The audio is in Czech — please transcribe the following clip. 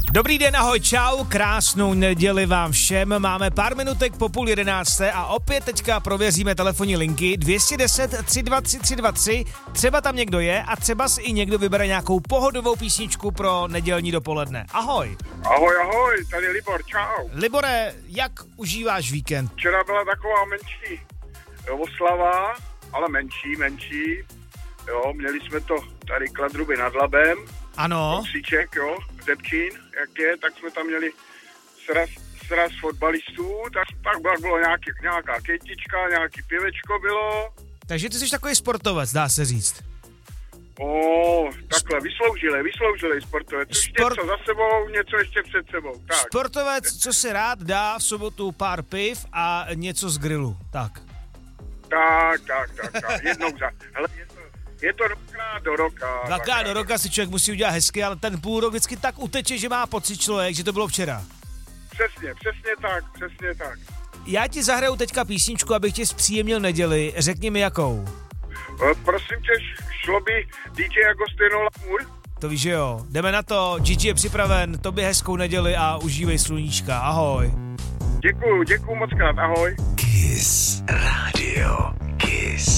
Dobrý den, ahoj, čau, krásnou neděli vám všem. Máme pár minutek po 10:30 a opět teďka prověříme telefonní linky 210 323 323. Třeba tam někdo je a třeba si i někdo vybere nějakou pohodovou písničku pro nedělní dopoledne. Ahoj. Ahoj, tady Libor, čau. Libore, jak užíváš víkend? Včera byla taková menší oslava, ale menší. Jo, měli jsme to tady Kladruby nad Labem. Ano. Kousíček, jo, Zepčín, jak je, tak jsme tam měli sraz fotbalistů, tak bylo nějaká kytička, nějaký pivečko bylo. Takže ty jsi takový sportovec, dá se říct. Takhle, vysloužili sportovec. Něco za sebou, něco ještě před sebou. Tak. Sportovec, co si rád dá v sobotu pár piv a něco z grilu, tak. Tak. Jednou hele, je to do roka. Dvakrát do roka si člověk musí udělat hezky, ale ten půl rok vždycky tak uteče, že má pocit člověk, že to bylo včera. Přesně tak. Já ti zahraju teďka písničku, abych ti zpříjemnil neděli. Řekni mi jakou. Prosím tě, šlo by DJ Agostino Lamour? To víš, že jo. Jdeme na to, Gigi je připraven, tobě hezkou neděli a užívej sluníčka. Ahoj. Děkuju moc krát, ahoj. Kiss Radio.